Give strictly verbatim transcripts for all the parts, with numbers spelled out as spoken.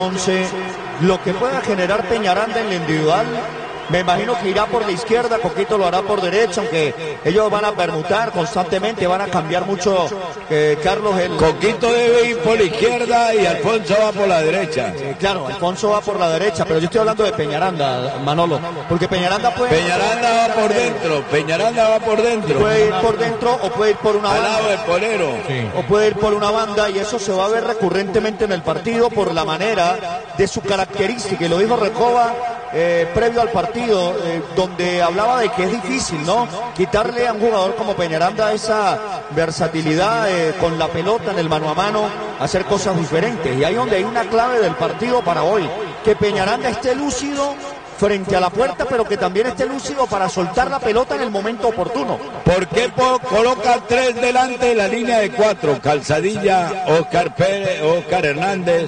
once, lo que pueda generar Peñaranda en la individual, me imagino que irá por la izquierda, Coquito lo hará por derecha, aunque ellos van a permutar constantemente, van a cambiar mucho, eh, Carlos. El... Coquito debe ir por la izquierda y Alfonso va por la derecha. Eh, claro, Alfonso va por la derecha, pero yo estoy hablando de Peñaranda, Manolo, porque Peñaranda puede... Peñaranda va por dentro, Peñaranda va por dentro. Puede ir por dentro o puede ir por una al banda. lado del polero. Sí. O puede ir por una banda, y eso se va a ver recurrentemente en el partido por la manera de su característica, y lo dijo Recoba eh, previo al partido, eh, donde hablaba de que es difícil, ¿no?, quitarle a un jugador como Peñaranda esa versatilidad eh, con la pelota en el mano a mano, hacer cosas diferentes, y ahí donde hay una clave del partido para hoy, que Peñaranda esté lúcido frente a la puerta, pero que también esté lúcido para soltar la pelota en el momento oportuno. ¿Por qué coloca tres delante de la línea de cuatro? Calzadilla, Oscar Pérez, Oscar Hernández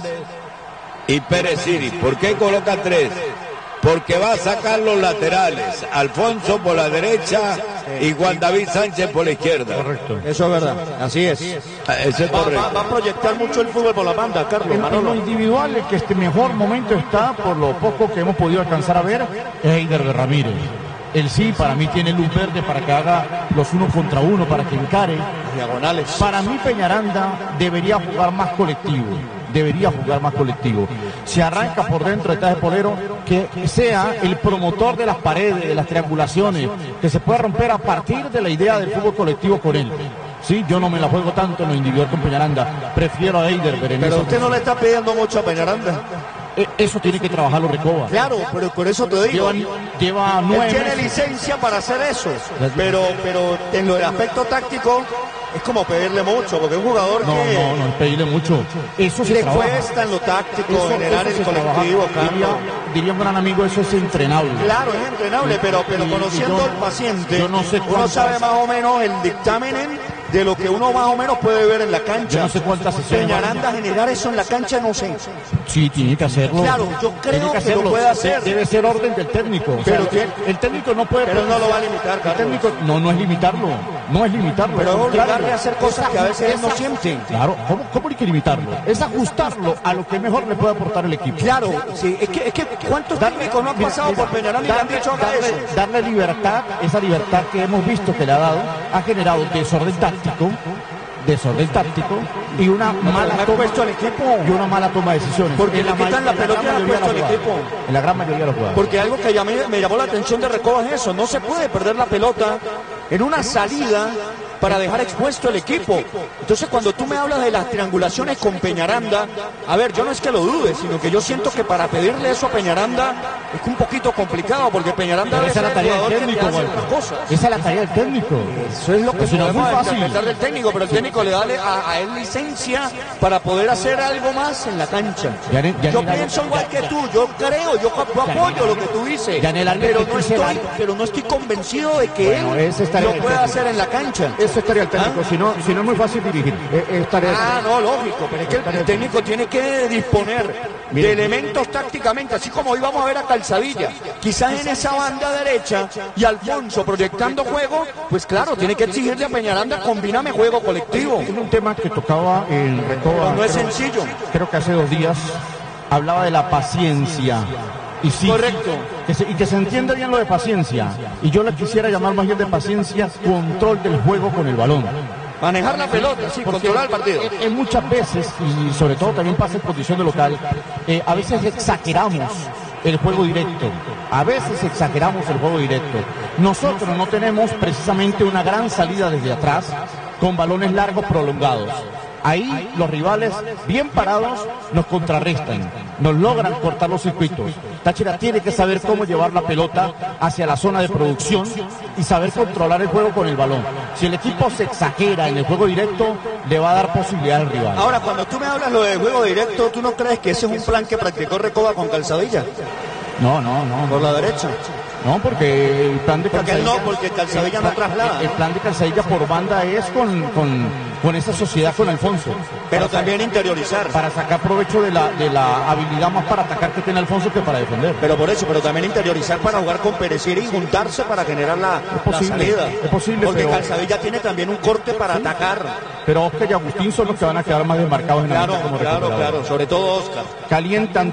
y Pérez Siri. ¿Por qué coloca tres? Porque va a sacar los laterales, Alfonso por la derecha y Juan David Sánchez por la izquierda. Correcto. Eso es verdad, así es. Eso es va, correcto. Va, va a proyectar mucho el fútbol por la banda, Carlos. En, en lo individual, el que este mejor momento está, por lo poco que hemos podido alcanzar a ver, es Eider de Ramírez. Él sí, para mí tiene luz verde para que haga los uno contra uno, para que encare. Diagonales. Para mí Peñaranda debería jugar más colectivo. Debería jugar más colectivo. Si arranca por dentro detrás de Polero, que sea el promotor de las paredes, de las triangulaciones, que se pueda romper a partir de la idea del fútbol colectivo con él. Sí, yo no me la juego tanto en lo individual con Peñaranda. Prefiero a Eider. Pero usted no le está pidiendo mucho a Peñaranda. Eso tiene que trabajarlo Recoba. Claro, pero por eso te digo. Lleva, lleva nueve. Él tiene licencia para hacer eso, pero, pero en lo del aspecto táctico es como pedirle mucho, porque un jugador no, que... No, no, es pedirle mucho. Eso se le trabaja. cuesta en lo táctico, eso, generar eso el colectivo, diría, diría un gran amigo, eso es entrenable. Claro, es entrenable, pero, pero y, conociendo y yo, al paciente, yo no sé uno sabe más o menos el dictamen de lo que uno más o menos puede ver en la cancha. Yo no sé cuántas sesiones. Peñaranda generar eso en la cancha, no sé. Sí, tiene que hacerlo. Claro, yo creo que, que lo puede hacer. Debe ser orden del técnico. Pero o sea, el técnico no puede. Pero no lo va a limitar, Carlos. El técnico no, no es limitarlo. No es limitarlo. Pero es obligarle a hacer cosas que a veces él no siente. Claro, ¿cómo, cómo hay que limitarlo? Es ajustarlo a lo que mejor le puede aportar el equipo. Claro, sí, es que, es que ¿cuántos técnicos no han pasado mira, por Peñaranda y le han dicho haga darle, eso? Darle libertad, esa libertad que hemos visto que le ha dado, ha generado desorden táctico. desorden táctico y una no, mala toma puesto al equipo y una mala toma de decisiones. Porque en le quitan la, la pelota y la puesto al equipo. En la gran mayoría de los jugadores. Porque algo que ya me, me llamó la atención de Recoba es eso, no se puede perder la pelota en una salida para dejar expuesto el equipo. Entonces cuando tú me hablas de las triangulaciones con Peñaranda, a ver, yo no es que lo dude, sino que yo siento que para pedirle eso a Peñaranda es un poquito complicado, porque Peñaranda debe ser la tarea del técnico, esa es la tarea del técnico. Eso es lo que podemos interpretar del técnico, pero el técnico le da a, a él licencia para poder hacer algo más en la cancha. Ya, ya yo pienso la, igual que tú, yo creo, yo apoyo ya, lo que tú dices, pero no estoy, pero no estoy convencido de que bueno, él lo pueda hacer en la cancha. Eso es tarea del técnico, ¿ah? si, no, si no es muy fácil dirigir. Es, es tarea ah, no, lógico, pero es que el, el técnico tiene que disponer Mira, de elementos tácticamente, así como hoy vamos a ver a Calzadilla, quizás en esa banda derecha y Alfonso proyectando juego, pues claro, tiene que exigirle a Peñaranda, combíname juego colectivo. Es un tema que tocaba en Recoba. No es creo, sencillo. Creo que hace dos días hablaba de la paciencia. Y sí, correcto. Que se, y que se entienda bien lo de paciencia. Y yo le quisiera llamar más bien de paciencia, control del juego con el balón. Manejar la pelota, sí, porque controlar el partido. En, en muchas veces, y sobre todo también pasa en posición de local, eh, a veces exageramos el juego directo. A veces exageramos el juego directo. Nosotros no tenemos precisamente una gran salida desde atrás con balones largos prolongados. Ahí los rivales bien parados nos contrarrestan, nos logran cortar los circuitos. Táchira tiene que saber cómo llevar la pelota hacia la zona de producción y saber controlar el juego con el balón. Si el equipo se exagera en el juego directo, le va a dar posibilidad al rival. Ahora, cuando tú me hablas lo de juego directo, ¿tú no crees que ese es un plan que practicó Recoba con Calzadilla? No, no, no. ¿Por la derecha? No, porque el plan de Calzadilla... Porque no, porque Calzadilla no traslada. El, el plan de Calzadilla por banda es con... con con esa sociedad con Alfonso. Pero Para también interiorizar. Para sacar provecho de la, de la habilidad más para atacar que tiene Alfonso que para defender. Pero por eso, pero también interiorizar para jugar con Pereciri y juntarse para generar la, posible, la salida. es posible, Porque pero- Calzadilla tiene también un corte para atacar. Pero Oscar y Agustín son los que van a quedar más desmarcados en la Claro, meta como claro, recuperadores. claro. Sobre todo Oscar. Calientan